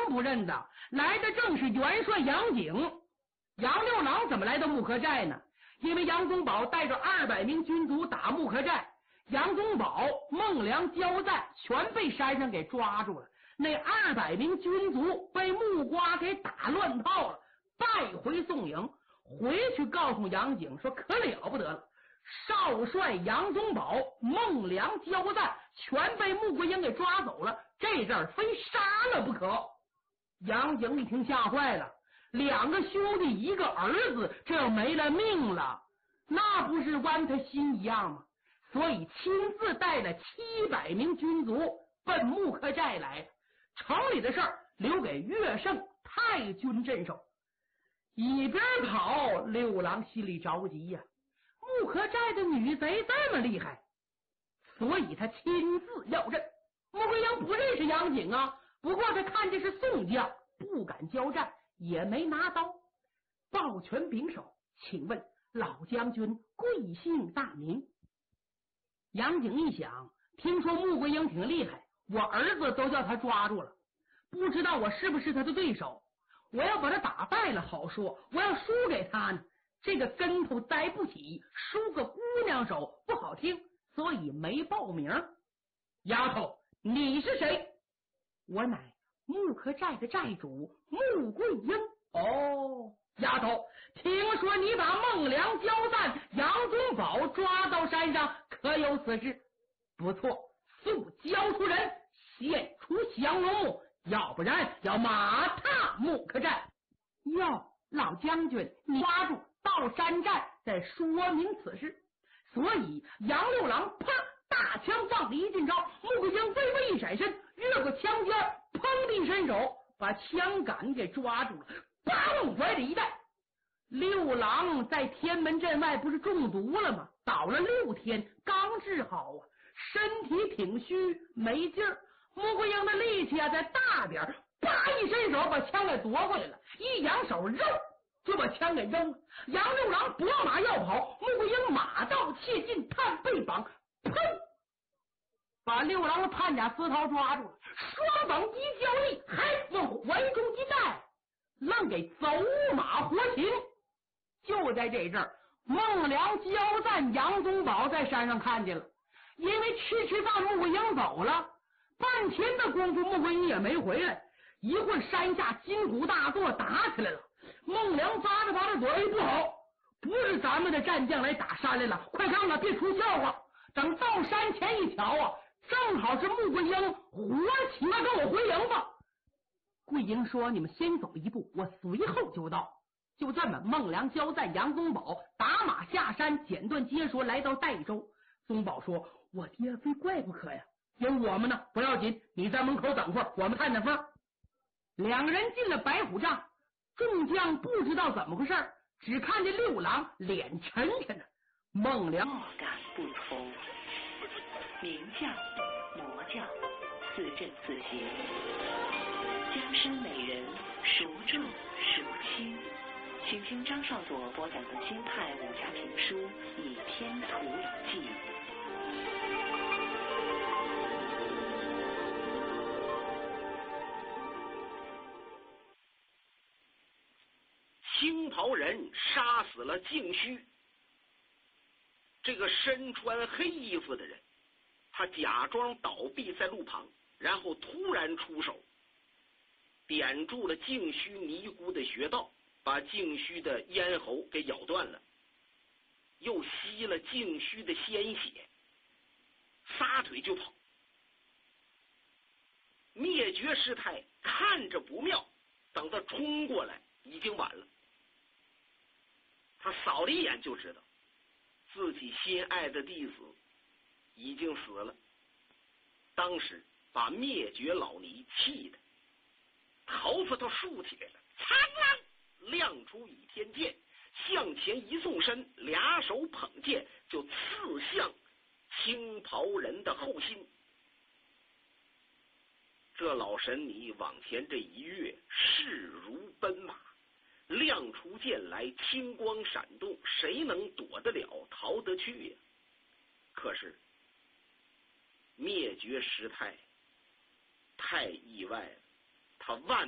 不认得，来的正是元帅杨景。杨六郎怎么来到木柯寨呢？因为杨宗保带着200名军卒打木柯寨，杨宗保、孟良、焦赞全被山上给抓住了。那200名军卒被木瓜给打乱套了，败回宋营。回去告诉杨景说，可了不得了，少帅杨宗保、孟良、焦赞全被穆桂英给抓走了，这阵儿非杀了不可。杨景一听吓坏了，2个兄弟1个儿子，这要没了命了，那不是剜他心一样吗？所以亲自带了700名军卒奔木柯寨来，城里的事儿留给岳胜太军镇守。一边跑，六郎心里着急呀，木柯寨的女贼这么厉害，所以他亲自要阵。穆桂英不认识杨景啊，不过他看见是宋将，不敢交战，也没拿刀。抱拳拱手，请问老将军贵姓大名？杨景一想，听说穆桂英挺厉害，我儿子都叫他抓住了，不知道我是不是他的对手。我要把他打败了好说，我要输给他呢，这个跟头栽不起，输个姑娘手不好听，所以没报名。丫头，你是谁？我乃木柯寨的寨主穆桂英。哦，丫头，听说你把孟良、焦赞、杨宗保抓到山上，可有此事？不错，速交出人，献出降龙木，要不然要马踏木柯寨。哟，老将军，你抓住到山寨再说明此事。所以杨六郎啪大枪放了一进招，穆桂英微微一闪身，越过枪尖，砰地伸手把枪杆给抓住了，往怀里一带。六郎在天门阵外不是中毒了吗？倒了6天，刚治好啊，身体挺虚，没劲儿。穆桂英的力气啊再大点，啪一伸手把枪给夺过来了，一扬手扔就把枪给扔了。杨六郎拨马要跑，穆桂英马到切近，探背绑，砰，把六郎的探甲丝绦抓住了，双膀一交力，还往怀中一带，愣给走马活擒。就在这阵儿，孟良、焦赞、杨宗保在山上看见了，因为吃饭穆桂英走了，半天的功夫穆桂英也没回来。一会儿山下金鼓大作，打起来了。孟良发着躲，不好，不是咱们的战将来打山来了，快看看，别出笑话。等到山前一瞧啊，正好是穆桂英活起来，跟我回营吧。桂英说，你们先走一步，我随后就到。就这么，孟良、焦赞、杨宗保打马下山，简短接说来到代州。宗保说，我爹非怪不可呀，有我们呢，不要紧，你在门口等会儿，我们探探风。2个人进了白虎帐，众将不知道怎么回事，只看见六郎脸沉沉的。孟良莫敢不从，名将魔将，似正似邪，江山美人，孰重孰轻？请听张少佐播讲的京派武侠评书《倚天屠龙记》。 青袍人杀死了敬须，这个身穿黑衣服的人，他假装倒闭在路旁，然后突然出手，点住了敬须尼姑的穴道，把敬须的咽喉给咬断了，又吸了敬须的鲜血，撒腿就跑。灭绝师太看着不妙，等他冲过来已经晚了。他扫了一眼就知道自己心爱的弟子已经死了，当时把灭绝老尼气的头发都竖起来了，苍啷亮出倚天剑，向前一纵身，2手捧剑就刺向青袍人的后心。这老神尼往前这一跃，势如奔马，亮出剑来，青光闪动，谁能躲得了，逃得去呀？可是灭绝师太太意外了，他万